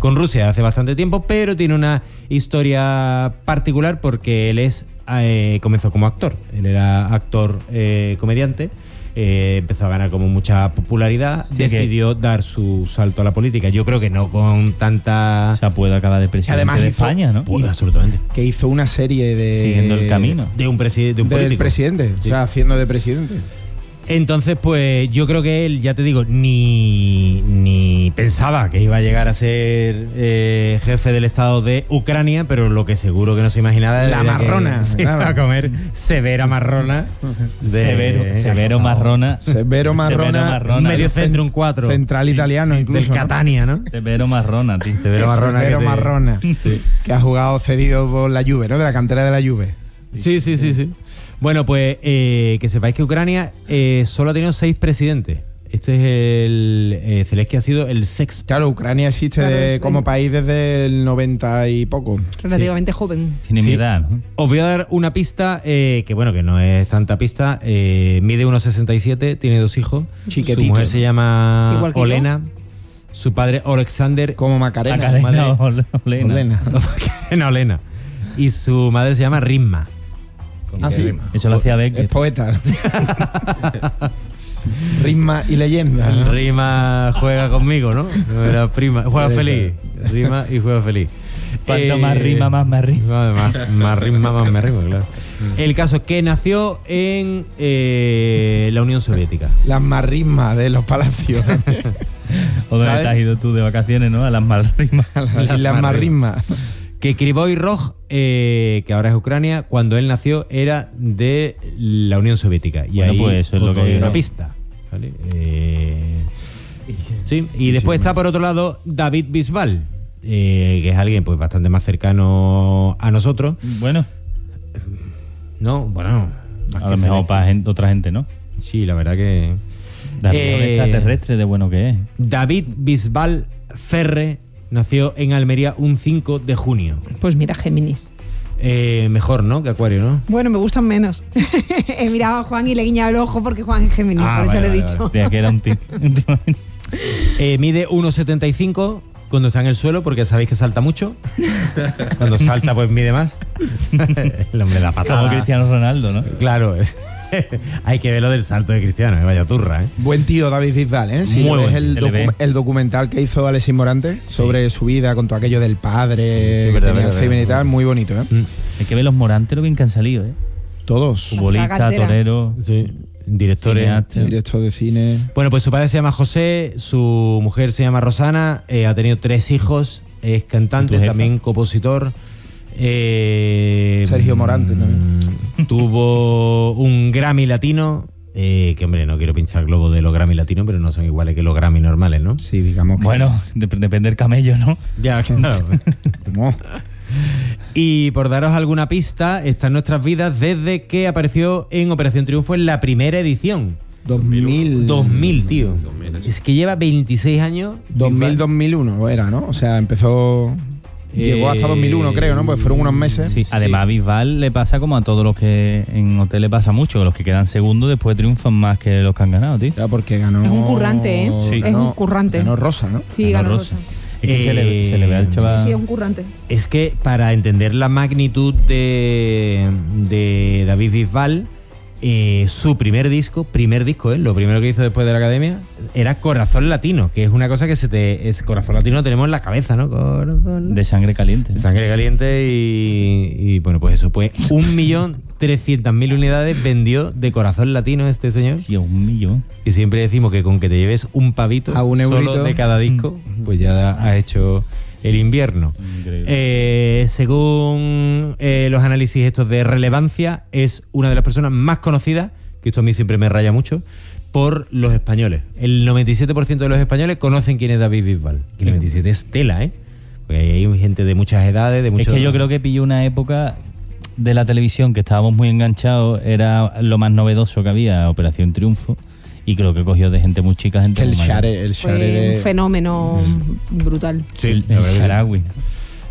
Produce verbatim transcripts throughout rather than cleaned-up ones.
con Rusia hace bastante tiempo, pero tiene una historia particular porque él es eh, comenzó como actor. Él era actor eh, comediante. Eh, empezó a ganar como mucha popularidad, sí, decidió que... dar su salto a la política. Yo creo que no con tanta... O sea, puede acabar de presidente además de hizo... España, ¿no? Puede, absolutamente. Que hizo una serie de... Siguiendo el camino. De un, presi... de un político. Del presidente, sí. O sea, haciendo de presidente. Entonces, pues yo creo que él, ya te digo, ni, ni pensaba que iba a llegar a ser eh, jefe del Estado de Ucrania, pero lo que seguro que no se imaginaba la era marrona, que se iba a comer severa marrona. De, severo, eh, severo marrona. Severo marrona. marrona medio centro, un cuatro. Central italiano, sí, incluso. Del Catania, ¿no? Severo marrona, tío. Severo marrona. Severo que te... marrona. Sí. Que ha jugado cedido por la Juve, ¿no? De la cantera de la Juve. Sí, sí, sí, sí. Bueno, pues eh, que sepáis que Ucrania eh, solo ha tenido seis presidentes. Este es el... Eh, Zelensky ha sido el sexto. Claro, Ucrania existe claro, de, como país desde el noventa y poco. Relativamente sí. joven. Tiene mi edad, ¿no? Os voy a dar una pista, eh, que bueno, que no es tanta pista. Eh, mide uno sesenta y siete, tiene dos hijos. Chiquitito. Su mujer se llama Olena. Yo. Su padre, Alexander. Como Macarena. Macarena su madre, Olena. Olena. Macarena Olena. Y su madre se llama Rimma. Ah, sí. Eso lo hacía Becker. Es poeta. Rima y leyenda, ¿no? Rima juega conmigo, ¿no? No era prima. Juega feliz. Rima y juega feliz. Cuanto eh, más rima, más me rima. Más, más rima, más me rima, claro. El caso es que nació en eh, la Unión Soviética. Las marrismas de los palacios. ¿O dónde te has ido tú de vacaciones, no? A las marrismas. Las, las marrismas. Que Krivoi Rog, eh, que ahora es Ucrania, cuando él nació era de la Unión Soviética. Y bueno, ahí pues eso es lo que hay una pista. ¿Vale? Eh, sí, y sí, después sí, está por otro lado David Bisbal, eh, que es alguien pues bastante más cercano a nosotros. Bueno. No, bueno. A lo mejor para gente, otra gente, ¿no? Sí, la verdad que... David eh, extraterrestre de bueno que es. David Bisbal Ferre nació en Almería un cinco de junio. Pues mira, Géminis. Eh, mejor, ¿no? Que Acuario, ¿no? Bueno, me gustan menos. He mirado a Juan y le he guiñado el ojo porque Juan es Géminis, ah, por vale, eso vale, lo he vale, dicho. Vale. Que era un tip. eh, mide uno setenta y cinco cuando está en el suelo, porque sabéis que salta mucho. Cuando salta, pues mide más. El hombre da patada. Como Cristiano Ronaldo, ¿no? Claro. Hay que ver lo del salto de Cristiano, eh, vaya turra, ¿eh? Buen tío David Bisbal, ¿eh? Sí, muy es buen, el, docu el documental que hizo Alexis Morante sobre sí. su vida, con todo aquello del padre, sí, que tenía Alzheimer y tal, muy bonito, ¿eh? Mm. Hay que ver los Morantes lo bien que han salido, ¿eh? Todos. Futbolista, torero, sí. Directores. Director de cine. Bueno, pues su padre se llama José, su mujer se llama Rosana, eh, ha tenido tres hijos, es cantante, también compositor. Eh, Sergio Morante también. Tuvo un Grammy latino, eh, que hombre, no quiero pinchar globo de los Grammy latinos, pero no son iguales que los Grammy normales, ¿no? Sí, digamos que... Bueno, de, depende del camello, ¿no? Ya, claro. ¿Cómo? Y por daros alguna pista, está en nuestras vidas desde que apareció en Operación Triunfo en la primera edición. dos mil. dos mil, tío. dos mil. Es que lleva veintiséis años. dos mil, dos mil uno era, ¿no? O sea, empezó... Llegó hasta dos mil uno, creo, ¿no? Pues fueron unos meses. Sí, además a Bisbal le pasa como a todos los que en hotel le pasa mucho, que los que quedan segundos después triunfan más que los que han ganado, tío. Ya, porque ganó... Es un currante, ¿eh? Sí. Es un currante. Ganó Rosa, ¿no? Sí, ganó, ganó Rosa. Rosa. Es que eh, se, le, se le ve al chaval... Sí, sí, es un currante. Es que para entender la magnitud de, de David Bisbal, eh, su primer disco, primer disco, ¿eh? Lo primero que hizo después de la academia, era Corazón Latino, que es una cosa que se te... Es, Corazón Latino lo tenemos en la cabeza, ¿no? Corazón... De sangre caliente. De sangre caliente y, y bueno, pues eso, pues un millón trescientas mil unidades vendió de Corazón Latino este señor. Sí, un millón. Y siempre decimos que con que te lleves un pavito a un solo eurito de cada disco, pues ya has hecho el invierno. Eh, según eh, los análisis estos de relevancia, es una de las personas más conocidas, que esto a mí siempre me raya mucho, por los españoles. El noventa y siete por ciento de los españoles conocen quién es David Bisbal. Y el noventa y siete por ciento es tela, ¿eh? Porque hay gente de muchas edades, de muchos... Es que yo creo que pilló una época de la televisión que estábamos muy enganchados, era lo más novedoso que había, Operación Triunfo. Y creo que cogió de gente muy chica, gente el muy share, el share Fue de... un fenómeno sí. brutal. Sí, el, el Sharawi.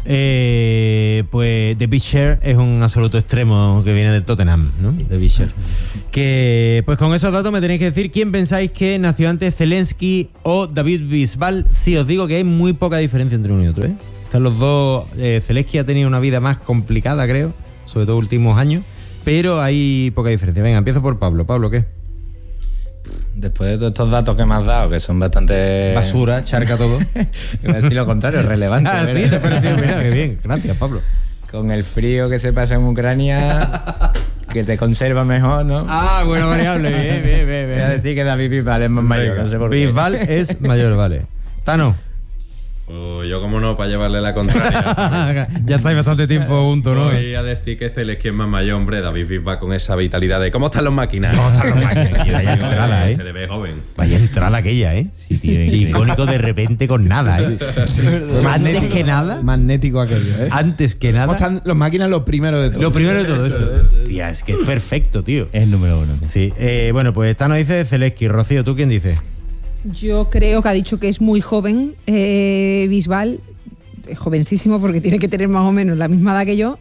Eh, pues The Bisher es un absoluto extremo que viene del Tottenham, ¿no? The Bisher. Que pues con esos datos me tenéis que decir quién pensáis que nació antes, Zelensky o David Bisbal. Sí, os digo que hay muy poca diferencia entre uno y otro, ¿eh? Están los dos. eh, Zelensky ha tenido una vida más complicada, creo, sobre todo últimos años, pero hay poca diferencia. Venga, empiezo por Pablo. Pablo, ¿qué? Después de todos estos datos que me has dado, que son bastante... Basura, charca todo. Iba a decir lo contrario, relevante. Ah, sí, te parece, mira, qué bien. Gracias, Pablo. Con el frío que se pasa en Ucrania, que te conserva mejor, ¿no? Ah, buena variable. Bien, bien, bien. Voy a decir que David Bisbal es más mayor, no sé por qué. Bisbal es mayor, vale. Tano. Pues yo, como no, para llevarle la contraria. Ya estáis bastante tiempo juntos, ¿no? Voy a decir que Zelensky es más mayor, hombre. David Bisbal con esa vitalidad de ¿cómo están los máquinas? ¿Cómo están los máquinas? Vaya entrada, ¿eh? Se le ve joven. Vaya entrada aquella, ¿eh? Sí, tío. Icónico de repente con nada, ¿eh? Antes que nada. Magnético aquello, ¿eh? Antes que nada. ¿Cómo están los máquinas lo primero de todo? Lo primero de todo eso. Hostia, es que es perfecto, tío. Es el número uno. ¿No? Sí. Eh, bueno, pues esta nos dice Zelensky. Rocío, ¿tú quién dices? Yo creo que ha dicho que es muy joven, eh, Bisbal. Es jovencísimo porque tiene que tener más o menos la misma edad que yo.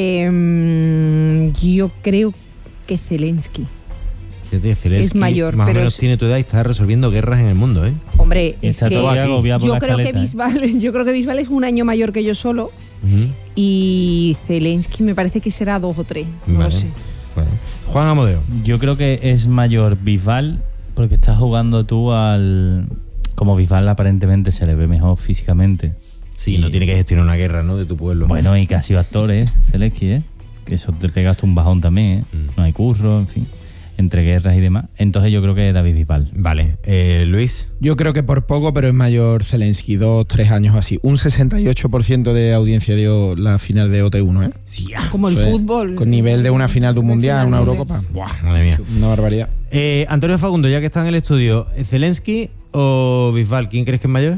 Eh, yo creo que Zelensky. Zelensky es mayor, más pero o menos es... tiene tu edad y está resolviendo guerras en el mundo, ¿eh? Hombre, es Está que todo agobiado por yo la creo que escaleta, Bisbal, ¿eh? yo creo que Bisbal es un año mayor que yo solo. Uh-huh. Y Zelensky me parece que será dos o tres, no Vale. lo sé. Vale. Juan Amodeo. Yo creo que es mayor Bisbal porque estás jugando tú al... Como Bisbal aparentemente se le ve mejor físicamente. Sí, y... no tiene que gestionar una guerra, ¿no? De tu pueblo. Bueno, y que ha sido actor, ¿eh? Zelensky, ¿eh? Que eso te pegaste un bajón también, ¿eh? Mm. No hay curro, en fin. Entre guerras y demás. Entonces yo creo que es David Bisbal. Vale. Eh, Luis. Yo creo que por poco, pero es mayor Zelensky, dos, tres años así. Un sesenta y ocho por ciento de audiencia dio la final de O T uno, ¿eh? Sí, Como el Eso es, fútbol. con nivel de una final de un De mundial, final una mundial. Eurocopa. Buah, madre mía. Una barbaridad. Eh, Antonio Fagundo, ya que está en el estudio, ¿Zelensky o Bisbal? ¿Quién crees que es mayor?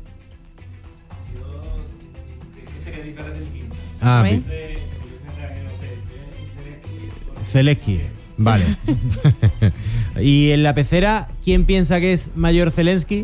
Ah, ¿Eh? Zelensky. Vale. ¿Y en la pecera, quién piensa que es mayor Zelensky?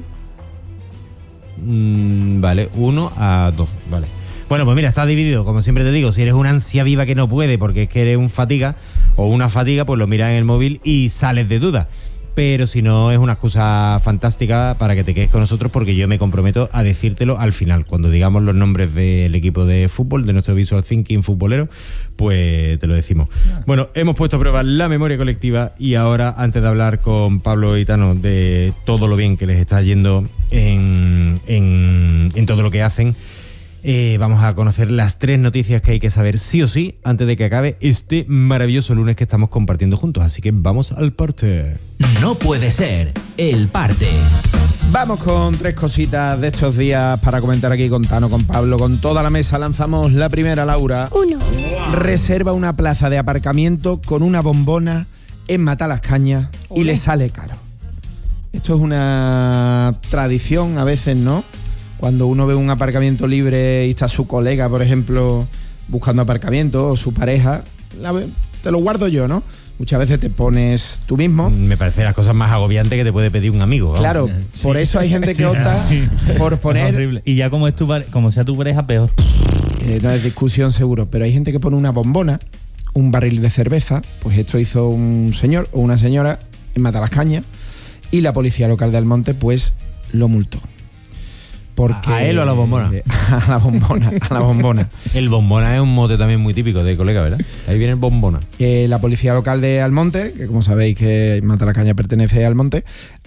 Mm, vale, uno a dos. Vale. Bueno, pues mira, está dividido, como siempre te digo. Si eres una ansia viva que no puede porque es que eres un fatiga o una fatiga, pues lo miras en el móvil y sales de duda. Pero si no, es una excusa fantástica para que te quedes con nosotros, porque yo me comprometo a decírtelo al final. Cuando digamos los nombres del equipo de fútbol, de nuestro Visual Thinking futbolero, pues te lo decimos. Bueno, hemos puesto a prueba la memoria colectiva y ahora, antes de hablar con Pablo y Tano de todo lo bien que les está yendo en, en, en todo lo que hacen, Eh, vamos a conocer las tres noticias que hay que saber sí o sí antes de que acabe este maravilloso lunes que estamos compartiendo juntos. Así que vamos al parte. No puede ser, el parte. Vamos con tres cositas de estos días para comentar aquí con Tano, con Pablo, con toda la mesa. Lanzamos la primera, Laura. Uno. Reserva una plaza de aparcamiento con una bombona en Matalascañas y le sale caro. Esto es una tradición a veces, ¿no? Cuando uno ve un aparcamiento libre y está su colega, por ejemplo, buscando aparcamiento, o su pareja, la ve, te lo guardo yo, ¿no? Muchas veces te pones tú mismo. Me parece las cosas más agobiantes que te puede pedir un amigo. ¿Vamos? Claro, Sí. por eso hay gente que opta por Es poner... horrible. Y ya como es tu pare- como sea tu pareja, peor. Eh, no es discusión seguro, pero hay gente que pone una bombona, un barril de cerveza, pues esto hizo un señor o una señora en Matalascañas, y la policía local de Almonte pues lo multó. Porque, ¿A él o a la bombona? A la bombona, a la bombona. El bombona es un mote también muy típico de colega, ¿verdad? Ahí viene el bombona. Eh, la policía local de Almonte, que como sabéis que Matalascañas pertenece a Almonte,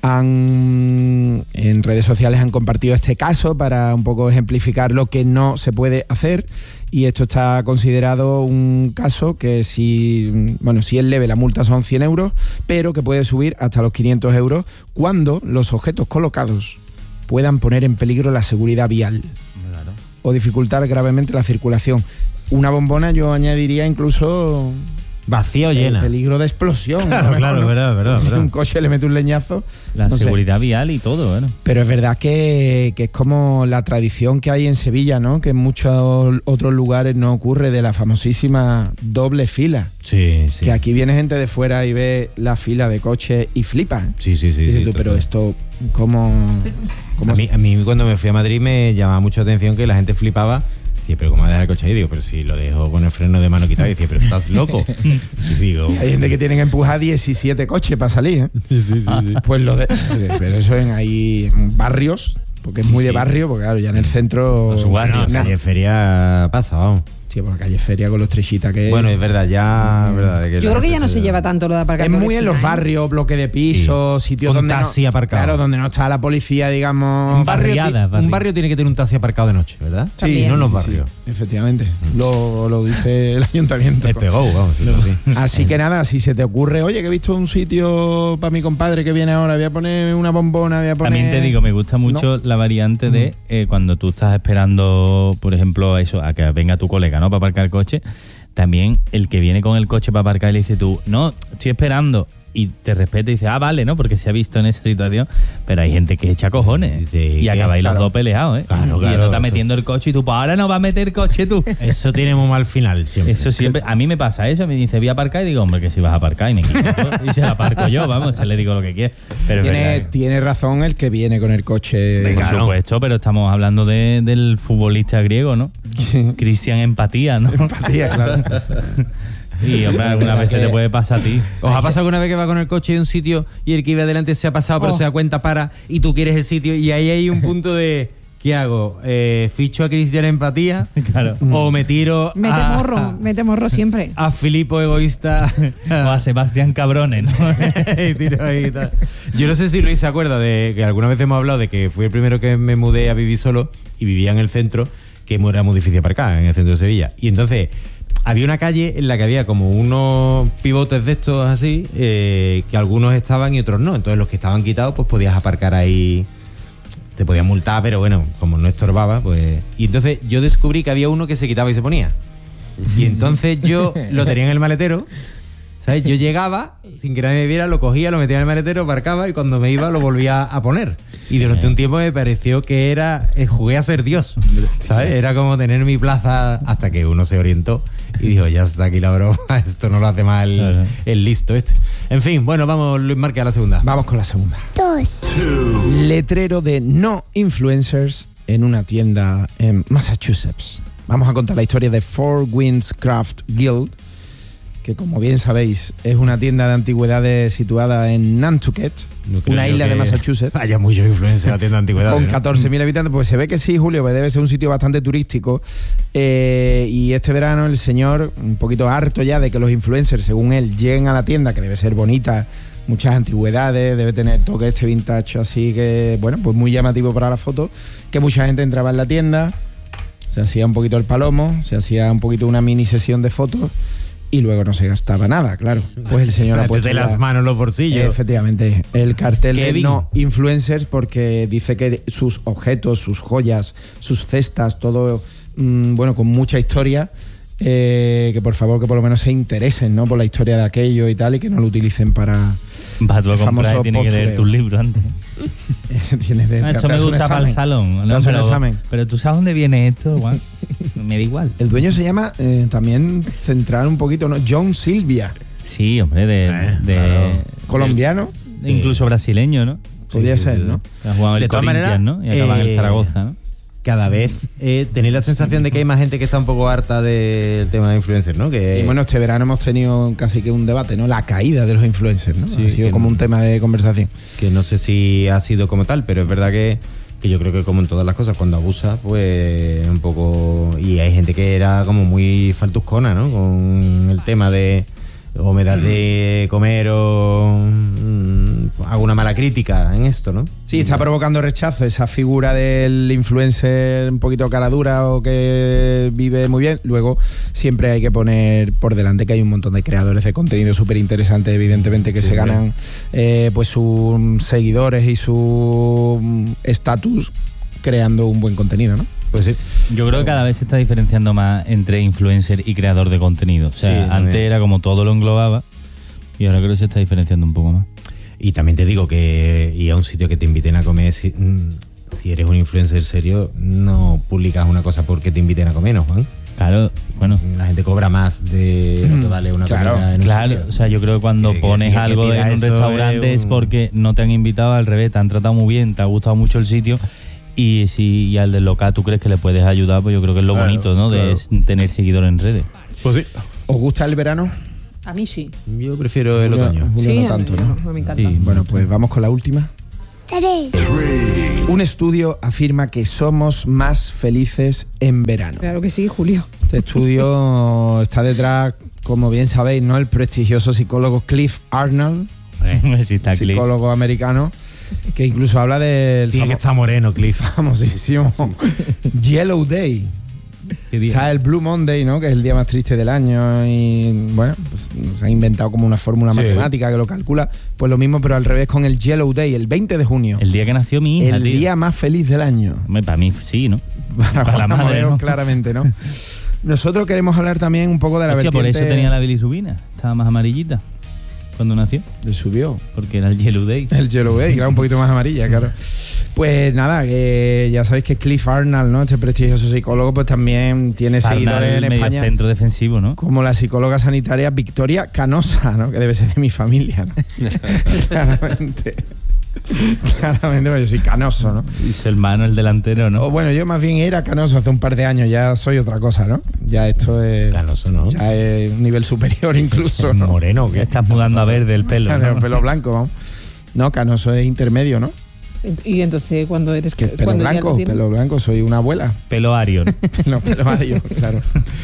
han, en redes sociales han compartido este caso para un poco ejemplificar lo que no se puede hacer, y esto está considerado un caso que si, bueno, si es leve la multa son cien euros, pero que puede subir hasta los quinientos euros cuando los objetos colocados puedan poner en peligro la seguridad vial o dificultar gravemente la circulación. Una bombona yo añadiría incluso Vacía o el llena. peligro de explosión. Claro, a lo mejor, claro, ¿no? verdad, verdad, Si verdad. un coche le mete un leñazo. La no sé. seguridad vial y todo, bueno. Pero es verdad que, que es como la tradición que hay en Sevilla, ¿no? Que en muchos otros lugares no ocurre, de la famosísima doble fila. Sí, sí. Que aquí viene gente de fuera y ve la fila de coches y flipa. ¿eh? Sí, sí, sí. Dices sí, tú, pero total. esto, ¿cómo...? cómo A mí, a mí cuando me fui a Madrid me llamaba mucho la atención que la gente flipaba Dice, pero ¿cómo va a dejar el coche ahí? Digo, pero si lo dejo con el freno de mano quitado. Dice, pero estás loco. Y digo, hay gente que tiene que empujar diecisiete coches para salir, ¿eh? sí, sí, sí. Pues lo de, pero eso en ahí en barrios, porque es muy Sí, de sí. barrio, porque claro, ya en el centro. Con su barrio, Bueno, Nah. calle Feria pasa, vamos. Sí, por la calle Feria con los trechitas que. Bueno, es verdad, ya. Mm. Verdad, que Yo la creo que ya gente no se lleva tanto lo de aparcar. es muy en clandestina, los ¿eh? barrios, bloque de pisos, Sí. sitios Con donde taxi no, aparcado. Claro, donde no está la policía, digamos. Un barrio, Barriadas, ti- un barriadas. barrio tiene que tener un taxi aparcado de noche, ¿verdad? También. no en los sí, sí, barrios. efectivamente. Lo, lo dice el ayuntamiento. El pegó, vamos. eso sí. Así que nada, si se te ocurre, oye, que he visto un sitio para mi compadre que viene ahora, voy a poner una bombona, voy a poner. También te digo, me gusta mucho la variante de eh, cuando tú estás esperando, por ejemplo, a eso, a que venga tu colega, ¿no? Para aparcar el coche. También el que viene con el coche para aparcar y le dice tú, no, estoy esperando. Y te respeta y dice, ah, vale, ¿no? Porque se ha visto en esa situación. Pero hay gente que echa cojones. Sí, y que- acabáis los claro. dos peleados, ¿eh? Claro, y claro, él no está eso. metiendo el coche y tú, pues ahora no va a meter coche tú. Eso tiene muy mal final siempre. Eso siempre, a mí me pasa eso, me dice, voy a aparcar y digo, hombre, que si vas a aparcar y me quito todo, y se la aparco yo, vamos, se le digo lo que quiere. Pero es Tiene, verdad, tiene razón el que viene con el coche. por Claro. supuesto, pero estamos hablando de, del futbolista griego, ¿no? Cristian Empatía, ¿no? Empatía, claro. Y hombre, alguna vez te puede pasar a ti. ¿Os ha pasado alguna vez que va con el coche a un sitio y el que iba adelante se ha pasado, pero Oh. se da cuenta, para, y tú quieres el sitio y ahí hay un punto de ¿qué hago? Eh, ¿Ficho a Cristian Empatía? Claro. ¿O me tiro Mete a, morro, mete morro siempre. a Filipo Egoísta? O a Sebastián Cabrones, ¿no? Y tiro ahí y tal. Yo no sé si Luis se acuerda de que alguna vez hemos hablado de que fui el primero que me mudé a vivir solo y vivía en el centro, que era muy difícil aparcar, en el centro de Sevilla. Y entonces había una calle en la que había como unos pivotes de estos así, eh, que algunos estaban y otros no. Entonces los que estaban quitados, pues podías aparcar ahí, te podían multar, pero bueno, como no estorbaba, pues... Y entonces yo descubrí que había uno que se quitaba y se ponía. Y entonces yo lo tenía en el maletero, ¿sabes? Yo llegaba, sin que nadie me viera, lo cogía, lo metía en el maletero, aparcaba y cuando me iba lo volvía a poner. Y durante un tiempo me pareció que era... eh, jugué a ser Dios, ¿sabes? Era como tener mi plaza hasta que uno se orientó y dijo, ya está aquí la broma, esto no lo hace mal el, Claro. el listo este. En fin, bueno, vamos, Luis Marque, a la segunda. Vamos con la segunda. Letrero de no influencers en una tienda en Massachusetts. Vamos a contar la historia de Four Winds Craft Guild, que como bien sabéis es una tienda de antigüedades situada en Nantucket, No creo una yo isla de que Massachusetts. Haya mucho influencer en la tienda de antigüedades, Con ¿no? catorce mil habitantes, pues se ve que sí, Julio, que debe ser un sitio bastante turístico. Eh, y este verano el señor, un poquito harto ya de que los influencers, según él, lleguen a la tienda, que debe ser bonita, muchas antigüedades, debe tener toque este vintage así que, bueno, pues muy llamativo para la foto, que mucha gente entraba en la tienda, se hacía un poquito el palomo, se hacía un poquito una mini sesión de fotos y luego no se gastaba nada, claro. Pues el señor ha puesto de las ya- manos en los bolsillos. Efectivamente, el cartel de Kevin. no influencers, porque dice que sus objetos, sus joyas, sus cestas, todo, mm, bueno, con mucha historia, eh, que por favor que por lo menos se interesen, ¿no? Por la historia de aquello y tal, y que no lo utilicen para... Vas tú a El comprar famoso y tienes que leer postureo. tus libros antes. Tienes de- Ah, te esto me haces un gusta para el examen. salón. Te ¿no? haces un Pero, examen. pero tú sabes dónde viene esto, Juan. Me da igual. El dueño se llama, eh, también centrar un poquito, ¿no? John Silvia, Sí, hombre, de, Eh, de- claro. colombiano, de- incluso brasileño, ¿no? podría sí, ser, sí. ¿no? Que ha jugado en De el todas Corinthians, maneras, ¿no? Y acaba en eh, el Zaragoza, ¿no? Cada vez eh, tenéis la sensación de que hay más gente que está un poco harta del tema de influencers, ¿no? Que Y bueno, este verano hemos tenido casi que un debate, ¿no? La caída de los influencers, ¿no? Sí, ha sido que como no- un tema de conversación. que no sé si ha sido como tal, pero es verdad que, que yo creo que como en todas las cosas, cuando abusa, pues un poco... Y hay gente que era como muy faltuscona, ¿no? Con el tema de o me das de comer o mm, hago una mala crítica en esto, ¿no? Sí, está provocando rechazo esa figura del influencer un poquito cara dura o que vive muy bien. Luego siempre hay que poner por delante que hay un montón de creadores de contenido súper interesantes, evidentemente, que Sí, se hombre. ganan eh, pues sus seguidores y su mm, estatus creando un buen contenido, ¿no? Pues sí. Yo creo que cada vez se está diferenciando más entre influencer y creador de contenido. O sea, Sí, antes también. era como todo lo englobaba y ahora creo que se está diferenciando un poco más. Y también te digo que ir a un sitio que te inviten a comer, si, mm, si eres un influencer serio, no publicas una cosa porque te inviten a comer, ¿no, Juan? Claro, bueno. La gente cobra más de lo que vale una Claro, comida en un Claro, sitio. o sea, yo creo que cuando Que- que pones sí, que algo pida en un eso restaurante es es un- porque no te han invitado, al revés, te han tratado muy bien, te ha gustado mucho el sitio Y si y al del local tú crees que le puedes ayudar, pues yo creo que es lo Claro, bonito, ¿no? claro. De tener seguidores en redes. Pues sí. ¿Os gusta el verano? A mí sí. Yo prefiero el Julio- otoño. Julio sí, no a tanto, mí, ¿no? no, me encanta. Sí. Bueno, pues vamos con la última. Tres. Un estudio afirma que somos más felices en verano. Claro que sí, Julio. Este estudio está detrás, como bien sabéis, ¿no? El prestigioso psicólogo Cliff Arnold, Si está Cliff. psicólogo americano, que incluso habla del Tiene que famo- estar moreno, Cliff. famosísimo Yellow Day. ¿Qué día? Está el Blue Monday, ¿no? Que es el día más triste del año y, bueno, pues se ha inventado como una fórmula Sí. matemática que lo calcula. Pues lo mismo, pero al revés con el Yellow Day, el veinte de junio. El día que nació mi hija, El tío. día más feliz del año. Hombre, para mí sí, ¿no? Para, Para la Juanma madre, Moreno, ¿no? claramente, ¿no? Nosotros queremos hablar también un poco de la Hostia, por vertiente... eso tenía la bilisubina. Estaba más amarillita cuando nació. Le subió. Porque era el Yellow Day. El Yellow Day, claro, un poquito más amarilla, claro. Pues nada, que ya sabéis que Cliff Arnold, ¿no? Este prestigioso psicólogo, pues también tiene seguidores Arnal, en medio España. centro defensivo, ¿no? Como la psicóloga sanitaria Victoria Canosa, ¿no? Que debe ser de mi familia, ¿no? Claramente. Claramente, pues yo soy canoso, ¿no? Y su hermano, el delantero, ¿no? O bueno, yo más bien era canoso hace un par de años, ya soy otra cosa, ¿no? Ya esto es... Canoso, ¿no? Ya es un nivel superior incluso, ¿no? Moreno, Ya que estás mudando a verde el pelo, De ¿no? pelo blanco, ¿no? No, canoso es intermedio, ¿no? Y entonces, cuando eres Que es pelo cuando ya lo blanco, tienes- pelo blanco, soy una abuela. Pelo Arion. No, pero Mario, claro.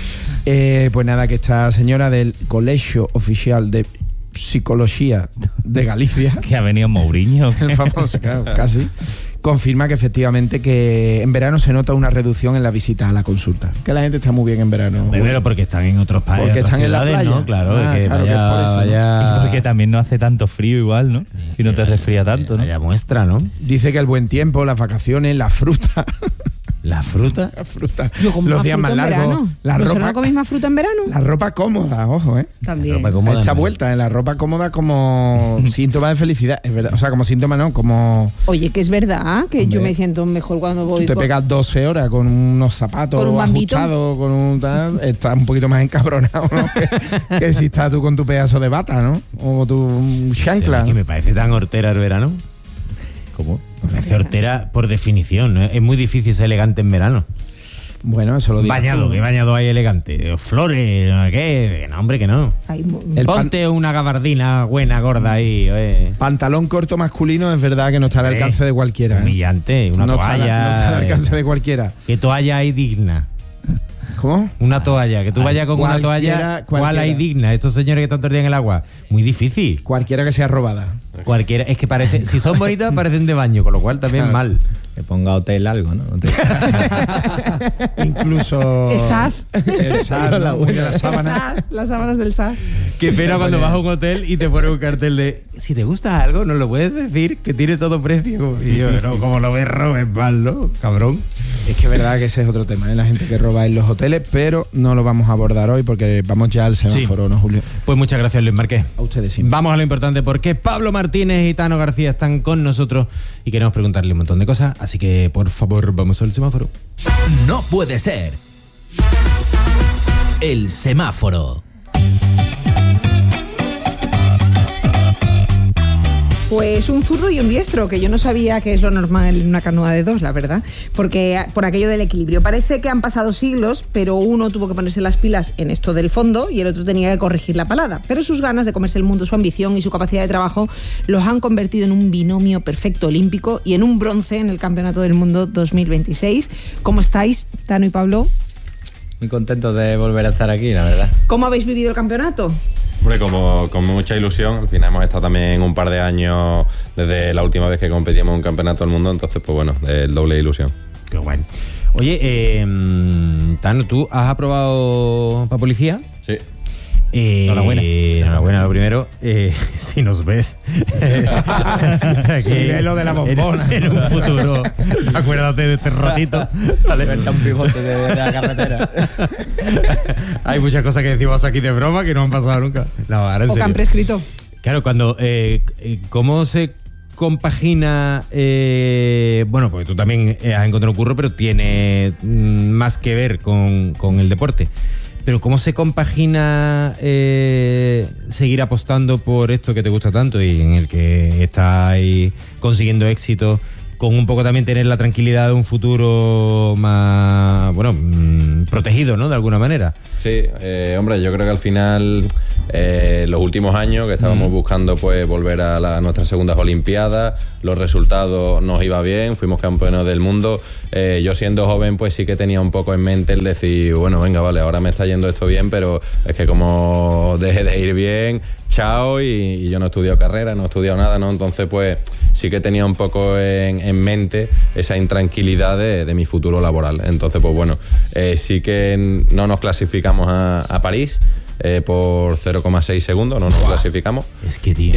Eh, pues nada, que esta señora del Colegio Oficial de Psicología de Galicia, Que ha venido Mourinho. el famoso, claro, casi, confirma que efectivamente que en verano se nota una reducción en las visitas a la consulta. Que la gente está muy bien en verano. Primero porque están en otros países. Porque están en la playa. ¿no? Claro, Ah, que claro que vaya, es por eso, ¿no? vaya- Porque también no hace tanto frío igual, ¿no? Y no te resfría tanto, ¿no? Vaya muestra, ¿no? Dice que el buen tiempo, las vacaciones, la fruta, La fruta. la fruta Yo como los más días más fruta en largos, verano. la ¿Vosotros ropa, no coméis más fruta en verano? la ropa cómoda, ojo, ¿eh? También. ropa cómoda. Esta en vuelta en la ropa cómoda como síntoma de felicidad, es verdad, o sea, como síntoma no, como Oye, que es verdad que Hombre. yo me siento mejor cuando voy tú te con- pegas doce horas con unos zapatos Con un bambito. ajustados, con un tal, estás un poquito más encabronado, ¿no? que, que si estás tú con tu pedazo de bata, ¿no? O tu chancla. Que me parece tan hortera el verano. ¿Cómo? Me parece hortera por definición, ¿no? Es muy difícil ser elegante en verano. Bueno, eso lo digo. Bañado, ¿qué bañado hay elegante? Flores, ¿qué? No, hombre, que no. Ay, mo- El pan- Ponte una gabardina buena, gorda ahí. oye. Pantalón corto masculino es verdad que no está al Hombre, alcance de cualquiera. ¿eh? Humillante, una no está al- toalla. no está al alcance eh, de cualquiera. ¿Qué toalla hay digna? ¿Cómo? Una toalla, que tú vayas con una cualquiera, toalla, ¿cuál cualquiera. hay digna? Estos señores que están todo el día en el agua. Muy difícil. Cualquiera que sea robada. Cualquiera, es que parece, si son bonitas parecen de baño, con lo cual también Claro. mal. Que ponga hotel algo, ¿no? Hotel. Incluso. Esas. El sas, Son ¿no? las Muy de buenas. la sábana. Sas, las sábanas del S A S. Qué pena cuando vas a un hotel y te pone un cartel de si te gusta algo, nos lo puedes decir, que tiene todo precio. Y yo, no, como lo ves, robes mal, ¿no? Cabrón. Es que es verdad que ese es otro tema, ¿eh? La gente que roba en los hoteles, pero no lo vamos a abordar hoy porque vamos ya al semáforo, ¿no, Julio? Pues muchas gracias, Luis Marqués. A ustedes sí. Vamos a lo importante, porque Pablo Martínez y Tano García están con nosotros y queremos preguntarle un montón de cosas, así que por favor vamos al semáforo. No puede ser. El semáforo. Pues un zurdo y un diestro, que yo no sabía que es lo normal en una canoa de dos, la verdad. Porque por aquello del equilibrio. Parece que han pasado siglos, pero uno tuvo que ponerse las pilas en esto del fondo y el otro tenía que corregir la palada. Pero sus ganas de comerse el mundo, su ambición y su capacidad de trabajo los han convertido en un binomio perfecto olímpico y en un bronce en el Campeonato del Mundo dos mil veintiséis. ¿Cómo estáis, Tano y Pablo? Muy contento de volver a estar aquí, la verdad. ¿Cómo habéis vivido el campeonato? Hombre, como con mucha ilusión. Al final hemos estado también un par de años desde la última vez que competimos en un campeonato del mundo, entonces pues bueno, el doble de ilusión. Qué guay. Oye, eh, Tano, ¿tú has aprobado para policía? Sí. Eh, Enhorabuena. Enhorabuena, lo primero. Eh, si nos ves. Aquí, Sí, ve lo de la bombona. En, en un futuro. Acuérdate de este ratito. Vale. Suelta un pivote de, de la carretera. Hay muchas cosas que decimos aquí de broma que no han pasado nunca. No, ahora en ¿O que han serio. prescrito? Claro, cuando. Eh, eh, ¿Cómo se compagina? Eh, bueno, porque tú también eh, has encontrado un curro, pero tiene mm, más que ver con, con el deporte. Pero ¿cómo se compagina eh, seguir apostando por esto que te gusta tanto y en el que estás consiguiendo éxito con un poco también tener la tranquilidad de un futuro más, bueno, mmm, protegido, ¿no? De alguna manera. Sí, eh, hombre, yo creo que al final, eh, los últimos años que estábamos mm. buscando pues volver a, la, a nuestras segundas Olimpiadas, los resultados nos iba bien, fuimos campeones del mundo. Eh, yo siendo joven pues sí que tenía un poco en mente el decir, bueno, venga, vale, ahora me está yendo esto bien, pero es que como deje de ir bien, chao, y, y yo no he estudiado carrera, no he estudiado nada, ¿no? Entonces pues sí que tenía un poco en, en mente esa intranquilidad de, de mi futuro laboral. Entonces pues bueno, eh, sí que no nos clasificamos a, a París eh, por cero coma seis segundos, no nos wow. clasificamos. Es que tío.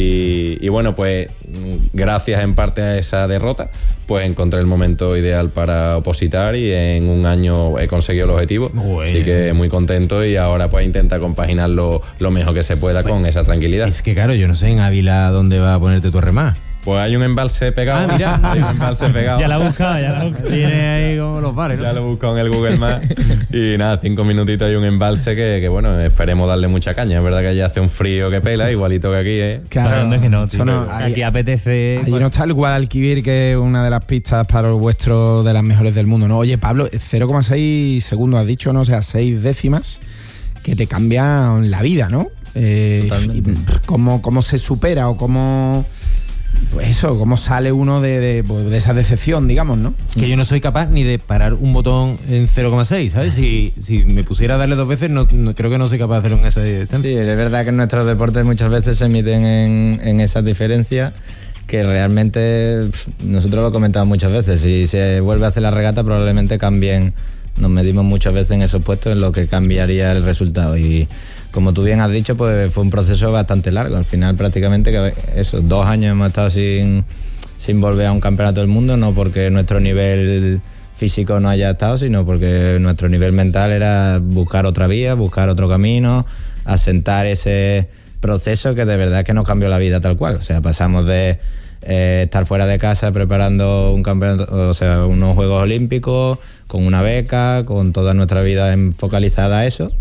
Y, y bueno, pues gracias en parte a esa derrota, pues encontré el momento ideal para opositar y en un año he conseguido el objetivo. Bueno. Así que muy contento y ahora pues intenta compaginarlo lo mejor que se pueda bueno, con esa tranquilidad. Es que claro, yo no sé en Ávila dónde va a ponerte tu remás. Pues hay un embalse pegado. Ah, mira. Hay un embalse pegado. Ya la he buscado, ya la he buscado. Tiene ahí como los bares, ¿no? Ya lo he buscado en el Google Maps. Y nada, cinco minutitos hay un embalse que, que, bueno, esperemos darle mucha caña. Es verdad que allá hace un frío que pela, igualito que aquí, ¿eh? Claro, no, es que no, tío. No, aquí apetece. Allí no está el Guadalquivir, que es una de las pistas para los vuestros de las mejores del mundo, ¿no? Oye, Pablo, cero coma seis segundos has dicho, ¿no? O sea, seis décimas que te cambian la vida, ¿no? Eh, ¿cómo, ¿Cómo se supera o cómo...? Pues eso, cómo sale uno de, de, pues de esa decepción, digamos, ¿no? Que yo no soy capaz ni de parar un botón en cero coma seis, ¿sabes? Si, si me pusiera a darle dos veces, no, no, creo que no soy capaz de hacerlo en esa distancia. Sí, es verdad que en nuestros deportes muchas veces se miden en, en esas diferencias que realmente pff, nosotros lo comentamos muchas veces. Si se vuelve a hacer la regata, probablemente cambien. Nos medimos muchas veces en esos puestos en lo que cambiaría el resultado. Y como tú bien has dicho, pues fue un proceso bastante largo. Al final prácticamente que esos dos años hemos estado sin, sin volver a un campeonato del mundo, no porque nuestro nivel físico no haya estado, sino porque nuestro nivel mental era buscar otra vía, buscar otro camino, asentar ese proceso que de verdad que nos cambió la vida tal cual. O sea, pasamos de eh, estar fuera de casa preparando un campeonato, o sea, unos Juegos Olímpicos, con una beca, con toda nuestra vida focalizada a eso,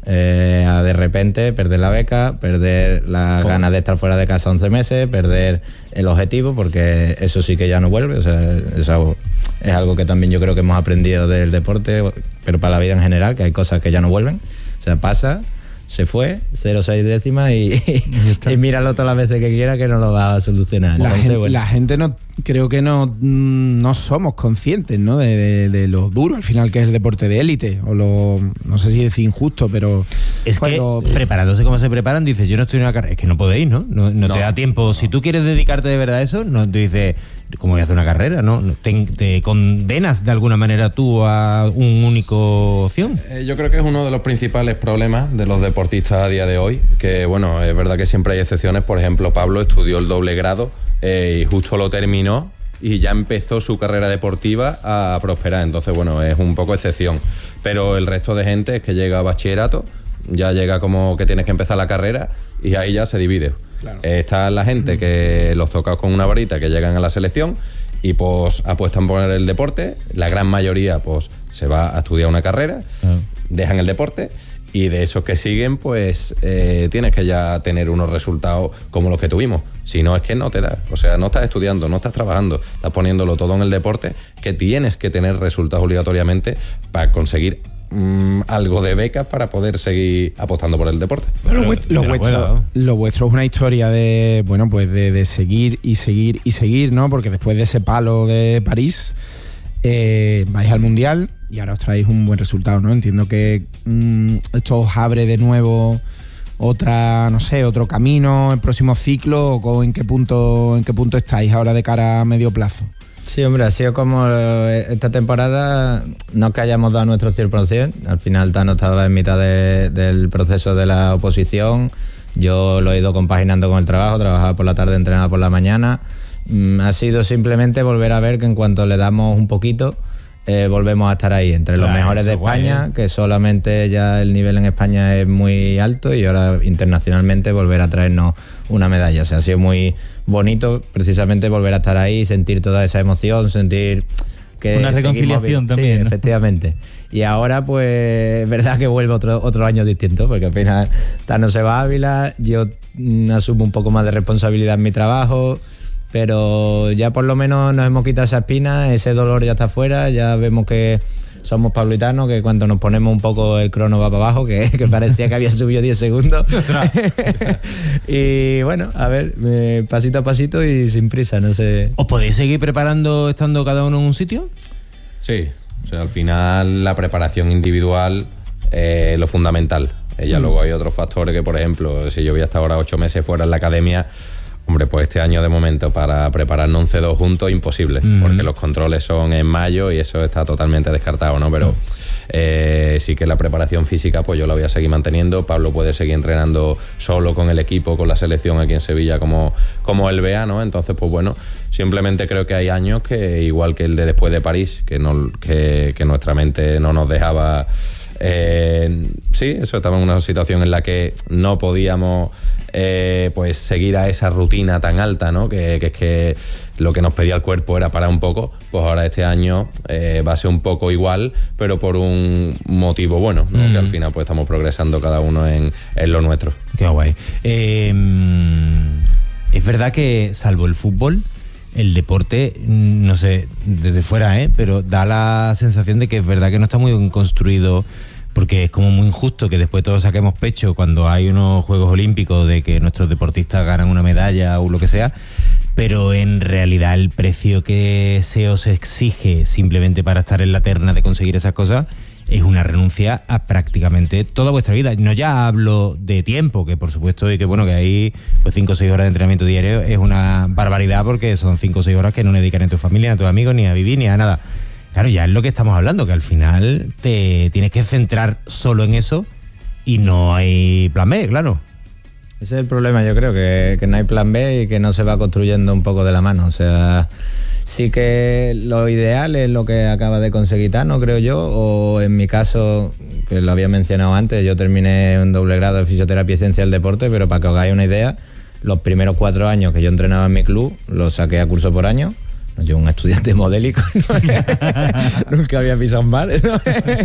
Eh, a de repente perder la beca, perder las ¿Cómo? ganas de estar fuera de casa once meses, perder el objetivo, porque eso sí que ya no vuelve. O sea, es algo, es algo que también yo creo que hemos aprendido del deporte, pero para la vida en general, que hay cosas que ya no vuelven. O sea, pasa, se fue, cero coma seis décimas y, y, y míralo todas las veces que quiera que no lo va a solucionar. La, Entonces, gente, bueno. la gente no, creo que no, no somos conscientes, ¿no? De, de, de lo duro al final que es el deporte de élite, o lo, no sé si decir injusto, pero es cuando, que preparándose como se preparan, dices, yo no estoy en una carrera, es que no podéis, ¿no? No, no, no te da tiempo. No. Si tú quieres dedicarte de verdad a eso, no te dices, ¿cómo voy a hacer una carrera? ¿No? Te, te condenas de alguna manera tú a un único opción. Eh, yo creo que es uno de los principales problemas de los deportistas a día de hoy, que bueno, es verdad que siempre hay excepciones. Por ejemplo, Pablo estudió el doble grado eh, y justo lo terminó y ya empezó su carrera deportiva a prosperar. Entonces, bueno, es un poco excepción. Pero el resto de gente es que llega a bachillerato, ya llega como que tienes que empezar la carrera y ahí ya se divide. Claro. Está la gente que los toca con una varita, que llegan a la selección y pues apuestan por el deporte. La gran mayoría pues se va a estudiar una carrera, uh-huh. dejan el deporte, y de esos que siguen pues eh, tienes que ya tener unos resultados como los que tuvimos. Si no, es que no te da. O sea, no estás estudiando, no estás trabajando, estás poniéndolo todo en el deporte, que tienes que tener resultados obligatoriamente para conseguir Mm, algo de becas para poder seguir apostando por el deporte. Bueno, lo, vuestro, lo, vuestro, lo vuestro es una historia de, bueno, pues de, de seguir y seguir y seguir, ¿no? Porque después de ese palo de París eh, vais al Mundial y ahora os traéis un buen resultado, ¿no? Entiendo que mmm, esto os abre de nuevo otra, no sé, otro camino, el próximo ciclo, o en qué punto, en qué punto estáis ahora de cara a medio plazo. Sí, hombre, ha sido como esta temporada, no que hayamos dado nuestro cien por ciento, al final Tano estaba en mitad de, del proceso de la oposición, yo lo he ido compaginando con el trabajo, trabajaba por la tarde, entrenaba por la mañana, mm, ha sido simplemente volver a ver que en cuanto le damos un poquito, eh, volvemos a estar ahí, entre claro, los mejores de España, guay, ¿eh? Que solamente ya el nivel en España es muy alto y ahora internacionalmente volver a traernos una medalla, o sea, ha sido muy bonito precisamente volver a estar ahí, sentir toda esa emoción, sentir que una reconciliación también, sí, ¿no? Efectivamente. Y ahora pues es verdad que vuelve otro otro año distinto, porque al final Tano se va a Ávila, yo mm, asumo un poco más de responsabilidad en mi trabajo, pero ya por lo menos nos hemos quitado esa espina, ese dolor ya está fuera, ya vemos que somos pablitanos, que cuando nos ponemos un poco el crono va para abajo, que, que parecía que había subido diez segundos. Y bueno, a ver, eh, pasito a pasito y sin prisa, no sé. ¿Os podéis seguir preparando estando cada uno en un sitio? Sí, o sea, al final la preparación individual es eh, lo fundamental. Ella mm. luego hay otros factores que, por ejemplo, si yo voy hasta ahora ocho meses fuera en la academia, hombre, pues este año de momento para prepararnos un C dos juntos imposible, mm. porque los controles son en mayo y eso está totalmente descartado, ¿no? Pero eh, sí que la preparación física pues yo la voy a seguir manteniendo. Pablo puede seguir entrenando solo con el equipo, con la selección aquí en Sevilla como, como él vea, ¿no? Entonces, pues bueno, simplemente creo que hay años que, igual que el de después de París, que, no, que, que nuestra mente no nos dejaba... Eh, sí, eso, estaba en una situación en la que no podíamos eh, pues seguir a esa rutina tan alta, ¿no? Que, que es que lo que nos pedía el cuerpo era parar un poco. Pues ahora este año eh, va a ser un poco igual, pero por un motivo bueno, ¿no? Mm. Que al final pues estamos progresando cada uno en, en lo nuestro. Qué guay. Eh, es verdad que salvo el fútbol, el deporte, no sé, desde fuera, ¿eh? Pero da la sensación de que es verdad que no está muy bien construido, porque es como muy injusto que después todos saquemos pecho cuando hay unos Juegos Olímpicos de que nuestros deportistas ganan una medalla o lo que sea, pero en realidad el precio que se os exige simplemente para estar en la terna de conseguir esas cosas es una renuncia a prácticamente toda vuestra vida. No ya hablo de tiempo, que por supuesto, y que bueno, que ahí pues cinco o seis horas de entrenamiento diario es una barbaridad, porque son cinco o seis horas que no le dedican a tu familia, a tus amigos, ni a vivir, ni a nada. Claro, ya es lo que estamos hablando, que al final te tienes que centrar solo en eso y no hay plan B, claro. Ese es el problema, yo creo, que, que no hay plan B y que no se va construyendo un poco de la mano. O sea, sí que lo ideal es lo que acaba de conseguir Tano, creo yo, o en mi caso, que lo había mencionado antes, yo terminé un doble grado de fisioterapia y ciencia del deporte, pero para que os hagáis una idea, los primeros cuatro años que yo entrenaba en mi club, los saqué a curso por año. Yo, un estudiante modélico, ¿no? Nunca había pisado un bar, ¿no?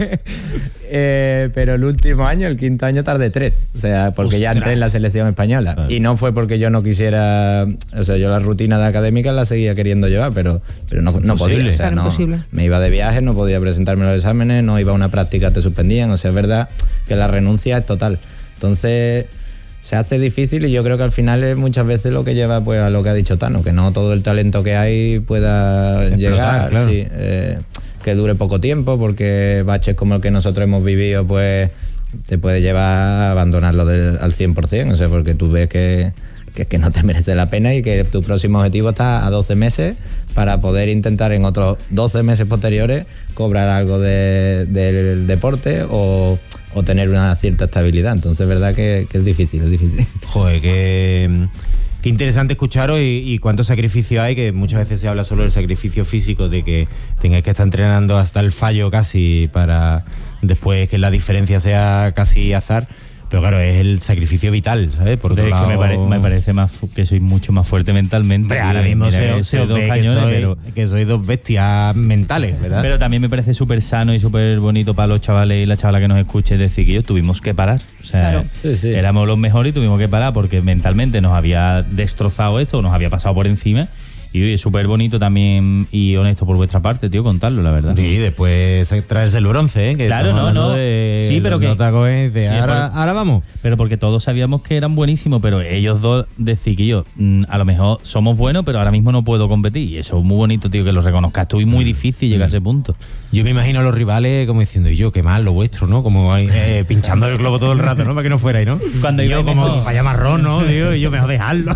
eh, pero el último año, el quinto año, tardé tres. O sea, porque Ostras. ya entré en la selección española. Claro. Y no fue porque yo no quisiera... O sea, yo la rutina de académica la seguía queriendo llevar, pero, pero no, no podía. O sea, no, me iba de viaje, no podía presentarme los exámenes, no iba a una práctica, te suspendían. O sea, es verdad que la renuncia es total. Entonces... se hace difícil y yo creo que al final es muchas veces lo que lleva pues a lo que ha dicho Tano, que no todo el talento que hay pueda explotar, llegar, claro. sí, eh, que dure poco tiempo, porque baches como el que nosotros hemos vivido pues te puede llevar a abandonarlo del, al cien por ciento, o sea, porque tú ves que, que, que no te merece la pena y que tu próximo objetivo está a doce meses para poder intentar en otros doce meses posteriores cobrar algo de, del deporte o, o tener una cierta estabilidad. Entonces es verdad que, que es difícil, es difícil. Joder, que... Qué interesante escucharos y, y cuánto sacrificio hay, que muchas veces se habla solo del sacrificio físico, de que tengáis que estar entrenando hasta el fallo casi para después que la diferencia sea casi azar. Pero claro, es el sacrificio vital, ¿sabes? Por otro lado... que me, pare, me parece más que sois mucho más fuerte mentalmente. Pero ahora mismo soy, soy dos cañones, que soy, pero que soy dos bestias mentales, ¿verdad? Pero también me parece súper sano y súper bonito para los chavales y la chavala que nos escuche decir que yo tuvimos que parar. O sea, claro. sí, sí. éramos los mejores y tuvimos que parar porque mentalmente nos había destrozado esto, nos había pasado por encima. Y es súper bonito también y honesto por vuestra parte, tío, contarlo, la verdad. Sí, después traerse el bronce, ¿eh? Que claro, no, no. De, sí, pero que... De, de, ahora, ahora vamos. Pero porque todos sabíamos que eran buenísimos, pero ellos dos decían que yo, mm, a lo mejor somos buenos, pero ahora mismo no puedo competir. Y eso es muy bonito, tío, que lo reconozcas tú y muy difícil llegar a ese punto. Yo me imagino a los rivales como diciendo, y yo, qué mal lo vuestro, ¿no? Como eh, pinchando el globo todo el rato, ¿no? Para que no fuerais, ¿no? Cuando y yo como, mejor. vaya marrón, ¿no? Digo, y yo mejor dejarlo.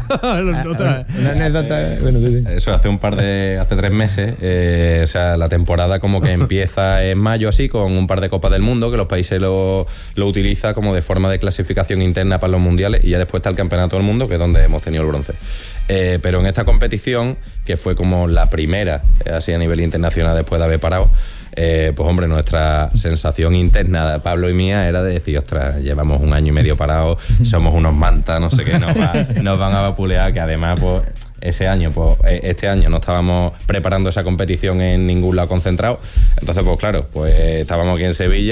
Una anécdota... Bueno, sí, sí. Eso hace un par de... hace tres meses, eh, o sea, la temporada como que empieza en mayo así, con un par de Copas del Mundo, que los países lo, lo utilizan como de forma de clasificación interna para los mundiales, y ya después está el Campeonato del Mundo, que es donde hemos tenido el bronce. Eh, pero en esta competición, que fue como la primera, eh, así a nivel internacional después de haber parado, Eh, pues hombre, nuestra sensación interna de Pablo y mía era de decir, ostras, llevamos un año y medio parados, somos unos mantas, no sé qué, nos, va, nos van a vapulear, que además pues ese año, pues este año no estábamos preparando esa competición en ningún lado concentrado. Entonces, pues claro, pues estábamos aquí en Sevilla,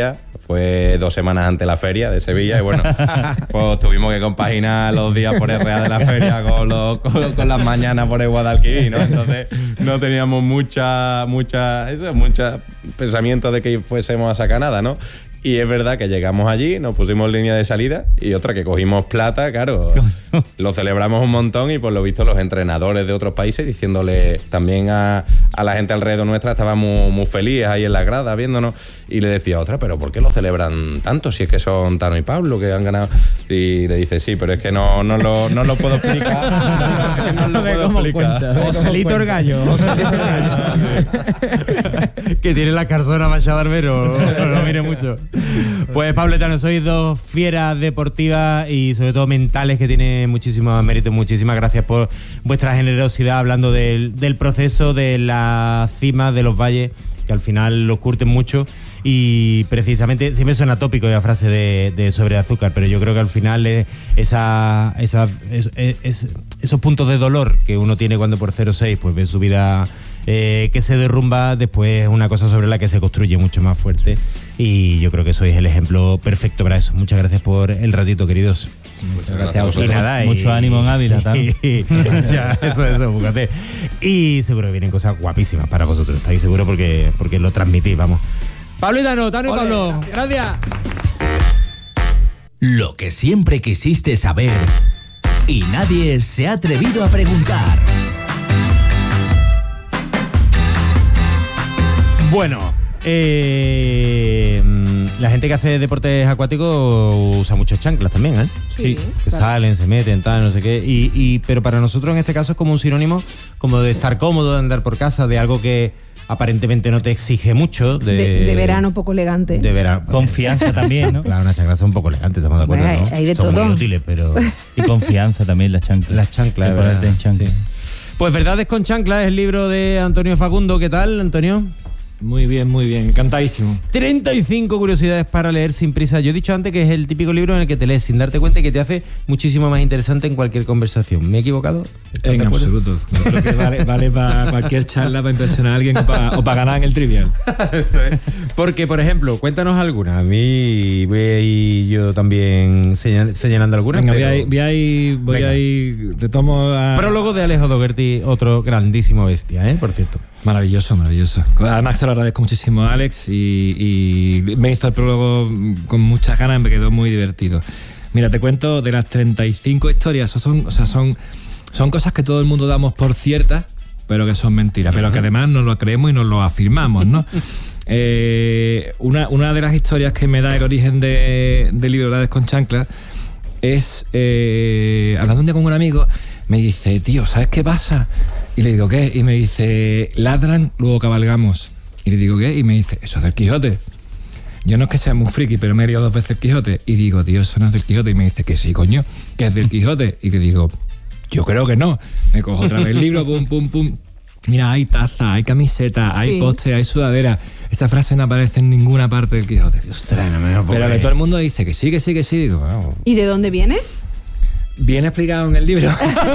fue dos semanas antes de la feria de Sevilla y bueno, pues tuvimos que compaginar los días por R A de la feria con, los, con, con las mañanas por el Guadalquivir, ¿no? Entonces no teníamos mucha, mucha, eso, mucha pensamiento de que fuésemos a sacar nada, ¿no? Y es verdad que llegamos allí, nos pusimos línea de salida y otra que cogimos plata, claro, lo celebramos un montón y por lo visto los entrenadores de otros países diciéndole también a, a la gente alrededor nuestra, estaban muy, muy felices ahí en la grada viéndonos y le decía otra, pero ¿por qué lo celebran tanto si es que son Tano y Pablo que han ganado? Y le dice, sí, pero es que no, no, lo, no lo puedo explicar. Es que no lo puedo explicar. Joselito el Gallo. Joselito el Gallo. Que tiene la carzona Machado Arbero, no lo mire mucho. Pues Pablo y Tano, sois dos fieras deportivas y sobre todo mentales que tienen muchísimo mérito. Muchísimas gracias por vuestra generosidad hablando del, del proceso, de las cimas, de los valles, que al final los curten mucho. Y precisamente, siempre suena tópico la frase de, de sobre azúcar, pero yo creo que al final es esa, esa, es, es, esos puntos de dolor que uno tiene cuando por cero seis pues ve su vida eh, que se derrumba, después es una cosa sobre la que se construye mucho más fuerte y yo creo que sois el ejemplo perfecto para eso. Muchas gracias por el ratito, queridos. Muchas gracias a vosotros. Y nada, Mucho y, ánimo en Ávila, tal. Y, y, ya, eso, eso, fíjate. Y seguro que vienen cosas guapísimas para vosotros, estáis seguros porque, porque lo transmitís, vamos. Pablo y Tano, Tano y Pablo, gracias. Lo que siempre quisiste saber y nadie se ha atrevido a preguntar. Bueno, eh, la gente que hace deportes acuáticos usa muchos chanclas también, ¿eh? Sí, Que claro. salen, se meten, tal, no sé qué. Y, y, pero para nosotros en este caso es como un sinónimo como de estar cómodo, de andar por casa, de algo que aparentemente no te exige mucho. De, De, de verano poco elegante. De verano. Confianza también, ¿no? Claro, una chancla son un poco elegante, estamos de acuerdo, Bueno, hay- ¿no? hay de son todo. muy útiles, pero... Y confianza también, las chanclas. Las chanclas, De ¿verdad? ponerte en chanclas. Sí. Pues Verdades con chanclas es el libro de Antonio Facundo. ¿Qué tal, Antonio? Muy bien, muy bien, encantadísimo. treinta y cinco curiosidades para leer sin prisa. Yo he dicho antes que es el típico libro en el que te lees sin darte cuenta y que te hace muchísimo más interesante en cualquier conversación. ¿Me he equivocado? ¿Estás En de acuerdo? absoluto. Yo creo que vale, vale para cualquier charla, para impresionar a alguien o para, o para ganar en el trivial. Eso es. Porque, por ejemplo, cuéntanos algunas. A mí voy a ir yo también señal- señalando algunas. Venga, voy pero- a ir, voy a ir, voy Venga. a ir, te tomo a... Prólogo de Alejo Dougherty, otro grandísimo bestia, ¿eh? Por cierto. Maravilloso, maravilloso. Además te lo agradezco muchísimo a Alex y, y me hizo el prólogo con muchas ganas, me quedó muy divertido. Mira, te cuento de las treinta y cinco historias, son, o sea, son, son cosas que todo el mundo damos por ciertas, pero que son mentiras, pero que además nos lo creemos y nos lo afirmamos, ¿no? eh, una, una de las historias que me da el origen de, del libro Verdades con chanclas es, eh, hablando un día con un amigo, me dice, tío, ¿sabes qué pasa? Y le digo, ¿qué? Y me dice, ladran, luego cabalgamos. Y le digo, ¿qué? Y me dice, eso es del Quijote. Yo no es que sea muy friki, pero me he leído dos veces el Quijote. Y digo, tío, eso no es del Quijote. Y me dice, que sí, coño, que es del Quijote. Y le digo, yo creo que no. Me cojo otra vez el libro, pum, pum, pum. Mira, hay taza, hay camiseta, hay Sí. poste, hay sudadera. Esa frase no aparece en ninguna parte del Quijote. Ostras, no me lo puedo Pero que creer. todo el mundo dice que sí, que sí, que sí. Digo, bueno, ¿Y de dónde viene? bien explicado en el libro.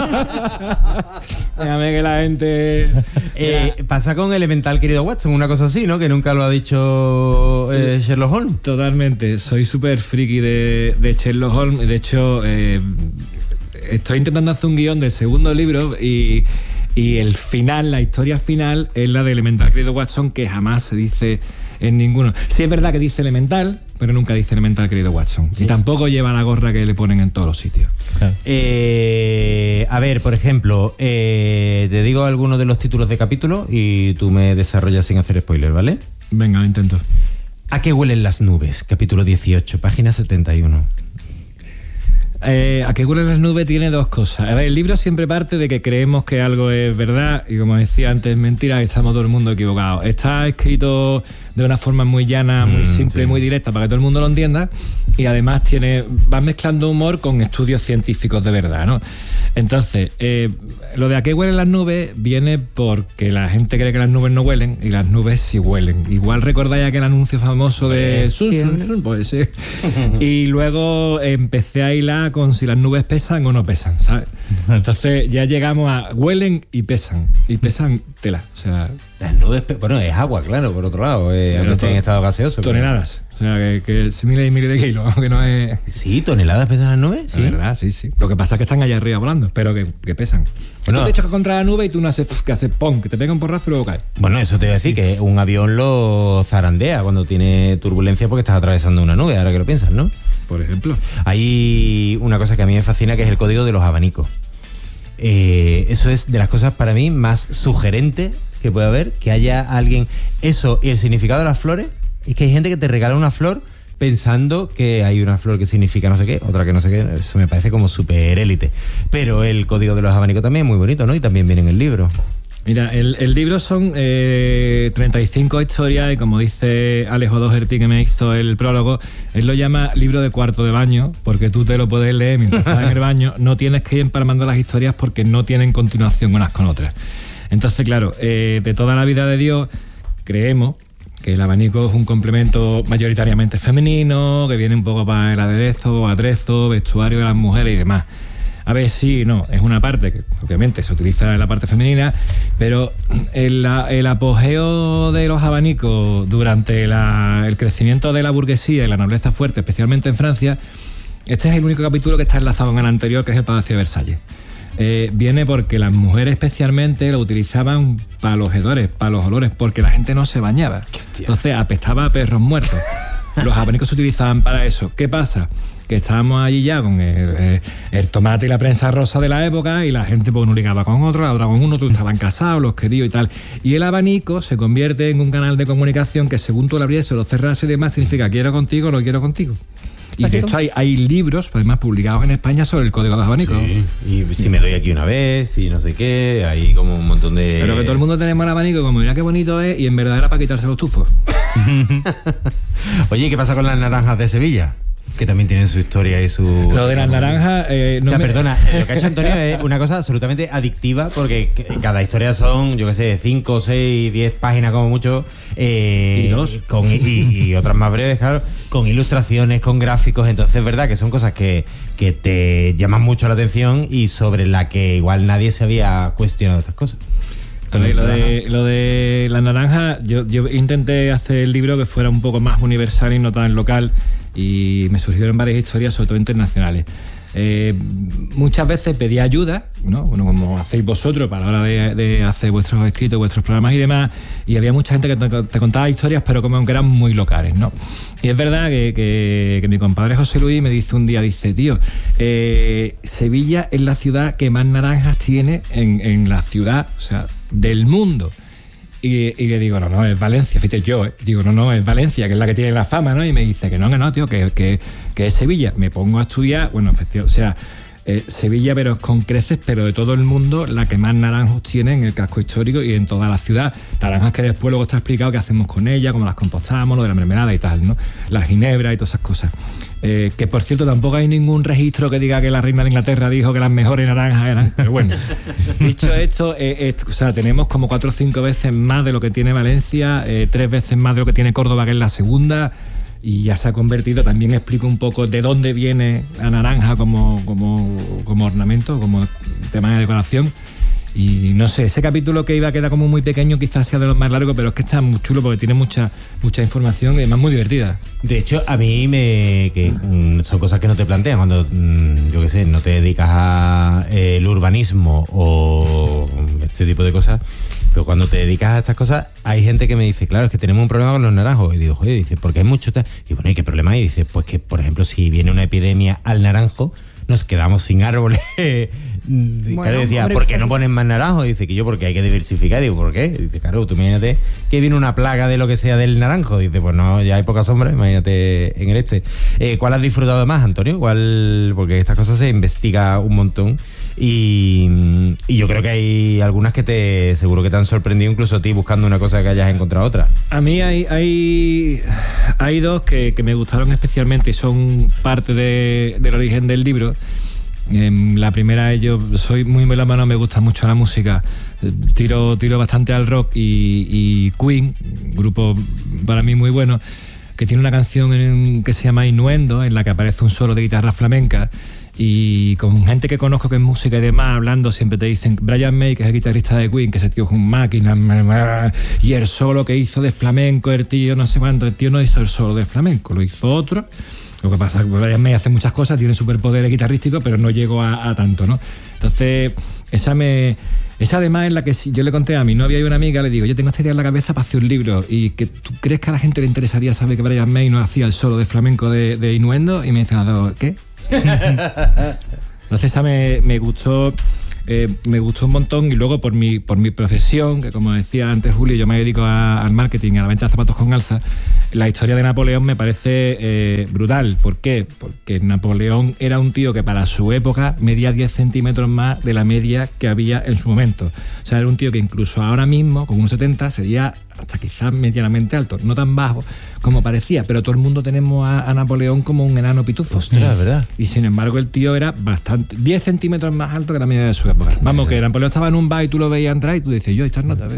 Déjame que la gente... Eh, pasa con Elemental, querido Watson, una cosa así, ¿no? Que nunca lo ha dicho eh, Sherlock Holmes. Totalmente, soy súper friki de, de Sherlock Holmes. De hecho, eh, estoy intentando hacer un guión del segundo libro y, y el final, la historia final, es la de Elemental, querido Watson, que jamás se dice en ninguno. Sí es verdad que dice Elemental, pero nunca dice Elemental, querido Watson. Y tampoco lleva la gorra que le ponen en todos los sitios. Claro. Eh, a ver, por ejemplo, eh, te digo algunos de los títulos de capítulo y tú me desarrollas sin hacer spoiler, ¿vale? Venga, lo intento. ¿A qué huelen las nubes? Capítulo dieciocho, página setenta y uno. Eh, a qué huelen las nubes tiene dos cosas. A ver, el libro siempre parte de que creemos que algo es verdad y, como decía antes, es mentira, y estamos todo el mundo equivocado. Está escrito de una forma muy llana, muy Mm, simple, sí. muy directa para que todo el mundo lo entienda, y además tiene va mezclando humor con estudios científicos de verdad, ¿no? Entonces, eh, lo de a qué huelen las nubes viene porque la gente cree que las nubes no huelen y las nubes sí huelen. Igual recordáis aquel anuncio famoso de Sun, Sí, Sun, hombre. Sun, pues sí. Y luego empecé a hilar con si las nubes pesan o no pesan, ¿sabes? Entonces ya llegamos a huelen y pesan. Y pesan tela. O sea, Las nubes, pe- bueno, es agua, claro, por otro lado, eh, Pero aunque esté en to- estado gaseoso. pero- toneladas. O sea, que, que es miles y miles de kilos, que no es... Sí, toneladas pesan las nubes. Sí, verdad, sí, sí. Lo que pasa es que están allá arriba volando, pero que, que pesan. Bueno, tú te echas contra la nube y tú no haces, que haces pom, que te pega un porrazo y luego caes. Bueno, eso te iba a decir, que un avión lo zarandea cuando tiene turbulencia porque estás atravesando una nube, ahora que lo piensas, ¿no? Por ejemplo. Hay una cosa que a mí me fascina, que es el código de los abanicos. Eh, eso es de las cosas para mí más sugerentes que puede haber, que haya alguien... Eso y el significado de las flores, es que hay gente que te regala una flor pensando que hay una flor que significa no sé qué, otra que no sé qué. Eso me parece como súper élite. Pero el código de los abanicos también es muy bonito, ¿no? Y también viene en el libro. Mira, el, el libro son eh, treinta y cinco historias y como dice Alejo Doherty, que me hizo el prólogo, él lo llama libro de cuarto de baño, porque tú te lo puedes leer mientras estás en el baño, no tienes que ir empalmando las historias porque no tienen continuación unas con otras. Entonces, claro, eh, de toda la vida de Dios, creemos que el abanico es un complemento mayoritariamente femenino, que viene un poco para el aderezo, atrezo, vestuario de las mujeres y demás. A ver, sí, no, es una parte que obviamente se utiliza en la parte femenina, pero el, el apogeo de los abanicos durante la, el crecimiento de la burguesía y la nobleza fuerte, especialmente en Francia, este es el único capítulo que está enlazado en el anterior, que es el Palacio de Versalles. Eh, viene porque las mujeres especialmente lo utilizaban para los hedores, para los olores, porque la gente no se bañaba. Entonces apestaba a perros muertos. Los abanicos se utilizaban para eso. ¿Qué pasa? Que estábamos allí ya con el, el tomate y la prensa rosa de la época y la gente pues uno ligaba con otro, la otra con uno, todos estaban casados, los queridos y tal. Y el abanico se convierte en un canal de comunicación que según tú lo abriese o lo cerrase y demás significa quiero contigo o no quiero contigo. Y de hecho hay, hay libros, además publicados en España, sobre el código de los abanicos. Sí, y si me doy aquí una vez, y no sé qué, hay como un montón de... Pero que todo el mundo tenemos el abanico, como mira qué bonito es, y en verdad era para quitarse los tufos. Oye, ¿qué pasa con las naranjas de Sevilla? Que también tienen su historia y su... Lo de las naranjas... Eh, no o sea, me... perdona, lo que ha hecho Antonio es una cosa absolutamente adictiva, porque cada historia son, yo qué sé, cinco, seis, diez páginas como mucho. Eh, y dos. Con, y, y otras más breves, claro, con ilustraciones, con gráficos. Entonces es verdad que son cosas que, que te llaman mucho la atención y sobre la que igual nadie se había cuestionado estas cosas. Lo de, lo, de, lo de la naranja, yo, yo intenté hacer el libro que fuera un poco más universal y no tan local, y me surgieron varias historias, sobre todo internacionales. Eh, muchas veces pedí ayuda, ¿no? Bueno, como hacéis vosotros para la hora de, de hacer vuestros escritos, vuestros programas y demás, y había mucha gente que te, te contaba historias, pero como que eran muy locales, ¿no? Y es verdad que, que, que mi compadre José Luis me dice un día, dice, tío, eh, Sevilla es la ciudad que más naranjas tiene en, en la ciudad, o sea, del mundo. Y, y le digo, no, no, es Valencia. Fíjate, yo, eh, digo, no, no, es Valencia, que es la que tiene la fama, ¿no? Y me dice que no, que no, tío, que, que, que es Sevilla. Me pongo a estudiar, bueno, efectivamente, o sea, eh, Sevilla, pero es con creces, pero de todo el mundo, la que más naranjos tiene en el casco histórico y en toda la ciudad. Naranjas que después luego está explicado qué hacemos con ellas, cómo las compostamos, lo de la mermelada y tal, ¿no? La ginebra y todas esas cosas. Eh, que por cierto tampoco hay ningún registro que diga que la reina de Inglaterra dijo que las mejores naranjas eran, pero bueno, dicho esto, eh, eh, o sea, tenemos como cuatro o cinco veces más de lo que tiene Valencia, eh, tres veces más de lo que tiene Córdoba, que es la segunda, y ya se ha convertido, también explico un poco de dónde viene la naranja como, como, como ornamento, como tema de decoración. Y no sé, ese capítulo que iba a quedar como muy pequeño quizás sea de los más largos, pero es que está muy chulo porque tiene mucha mucha información y además muy divertida. De hecho, a mí me que mm, son cosas que no te planteas cuando, mm, yo qué sé, no te dedicas a eh, el urbanismo o este tipo de cosas, pero cuando te dedicas a estas cosas, hay gente que me dice, claro, es que tenemos un problema con los naranjos. Y digo, joder, dice, porque hay mucho... Y bueno, ¿y qué problema hay? Y dice, pues que, por ejemplo, si viene una epidemia al naranjo, nos quedamos sin árboles. Bueno, claro, decía, hombre, ¿por qué no ponen más naranjo? Dice que yo, porque hay que diversificar. Digo, ¿por qué? Dice, claro, tú imagínate que viene una plaga de lo que sea del naranjo. Dice, pues no, ya hay poca sombra, imagínate en el este. Eh, ¿Cuál has disfrutado más, Antonio? ¿Cuál? Porque estas cosas se investiga un montón. Y, y yo creo que hay algunas que te seguro que te han sorprendido, incluso a ti buscando una cosa que hayas encontrado otra. A mí hay hay, hay dos que, que me gustaron especialmente y son parte de, del origen del libro. Eh, la primera es, yo soy muy melómano, me gusta mucho la música, tiro, tiro bastante al rock, y, y Queen, grupo para mí muy bueno, que tiene una canción en, que se llama Innuendo, en la que aparece un solo de guitarra flamenca. y con gente que conozco que es música y demás, hablando, siempre te dicen Brian May, que es el guitarrista de Queen, que ese tío es un máquina, y el solo que hizo de flamenco, el tío no sé cuánto, el tío no hizo el solo de flamenco, lo hizo otro. Lo que pasa es que Brian May hace muchas cosas, tiene superpoderes guitarrísticos, pero no llegó a, a tanto, ¿no? Entonces, esa me... Esa además es la que si yo le conté a mi novia y una amiga, le digo, yo tengo esta idea en la cabeza para hacer un libro, y que tú crees que a la gente le interesaría saber que Brian May no hacía el solo de flamenco de, de Innuendo, y me dicen, ¿qué? Entonces esa me, me gustó, eh, me gustó un montón, y luego por mi, por mi profesión, que como decía antes Julio, yo me dedico a, al marketing, a la venta de zapatos con alza. La historia de Napoleón me parece eh, brutal. ¿Por qué? Porque Napoleón era un tío que para su época medía diez centímetros más de la media que había en su momento. O sea, era un tío que incluso ahora mismo, con un setenta, sería hasta quizás medianamente alto. No tan bajo como parecía, pero todo el mundo tenemos a, a Napoleón como un enano pitufo. Ostras, ¿verdad? Y sin embargo el tío era bastante, diez centímetros más alto que la media de su época. Vamos, que Napoleón estaba en un bar y tú lo veías entrar y tú dices, yo, estas notas,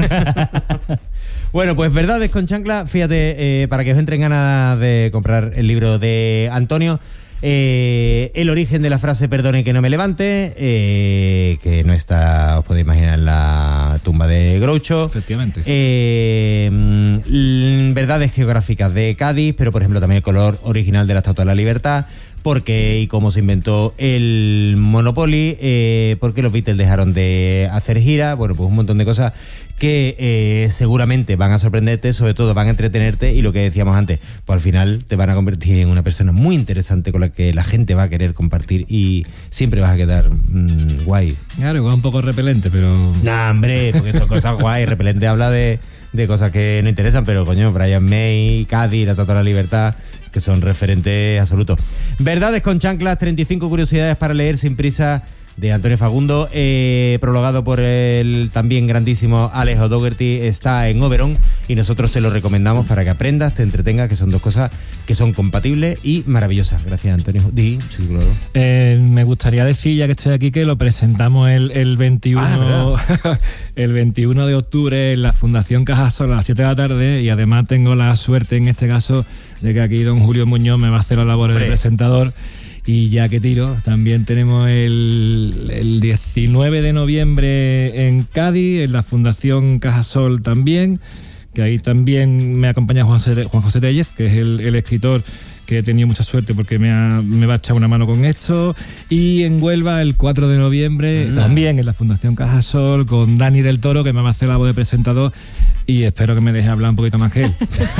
Bueno, pues verdades con chancla, fíjate, eh, para que os entren ganas de comprar el libro de Antonio, eh, el origen de la frase perdone que no me levante, eh, que no está, os podéis imaginar, en la tumba de Groucho. Efectivamente. Eh, mm, verdades geográficas de Cádiz, pero por ejemplo también el color original de la Estatua de la Libertad, por qué y cómo se inventó el Monopoly, eh, por qué los Beatles dejaron de hacer gira, bueno, pues un montón de cosas que eh, seguramente van a sorprenderte, sobre todo van a entretenerte, y lo que decíamos antes, pues al final te van a convertir en una persona muy interesante con la que la gente va a querer compartir y siempre vas a quedar mmm, guay. Claro, igual un poco repelente, pero... Nah, hombre, porque son cosas guay. Repelente habla de, de cosas que no interesan, pero coño, Brian May, Cádiz, la Estatua de la Libertad, que son referentes absolutos. Verdades con chanclas, treinta y cinco curiosidades para leer sin prisa, de Antonio Fagundo, eh, prologado por el también grandísimo Alex O'Dougherty. Está en Oberón y nosotros te lo recomendamos para que aprendas, te entretengas, que son dos cosas que son compatibles y maravillosas. Gracias, Antonio. Di, sí, claro. eh, me gustaría decir, ya que estoy aquí, que lo presentamos el, el veintiuno ah, el veintiuno de octubre en la Fundación Cajasol a las siete de la tarde, y además tengo la suerte en este caso de que aquí don Julio Muñoz me va a hacer la labor de presentador. Y ya que tiro, también tenemos el, el diecinueve de noviembre en Cádiz, en la Fundación Cajasol también, que ahí también me acompaña Juan José, Juan José Tellez, que es el, el escritor que he tenido mucha suerte porque me, ha, me va a echar una mano con esto. Y en Huelva, el cuatro de noviembre, mm. también en la Fundación Cajasol, con Dani del Toro, que me va a hacer la voz de presentador. Y espero que me deje hablar un poquito más que él.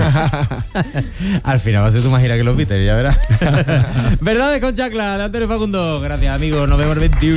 Al final va a ser tu más gira que los Beatles, ya verás. Verdades con chancla, de Antonio Fagundo. Gracias, amigos. Nos vemos el veintiuno.